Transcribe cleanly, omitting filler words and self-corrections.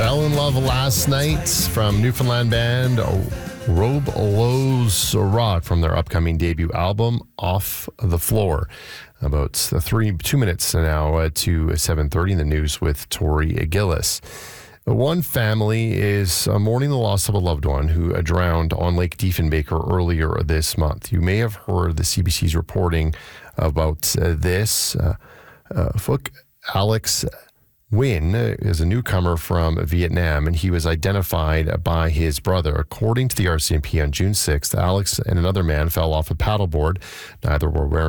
Fell in Love Last Night from Newfoundland band Robe Lows Rock from their upcoming debut album, Off the Floor. About 2 minutes now to 7:30 in the news with Tori Gillis. One family is mourning the loss of a loved one who drowned on Lake Diefenbaker earlier this month. You may have heard the CBC's reporting about this. Phuc Alex Nguyen is a newcomer from Vietnam, and he was identified by his brother. According to the RCMP, on June 6th, Alex and another man fell off a paddleboard. Neither were wearing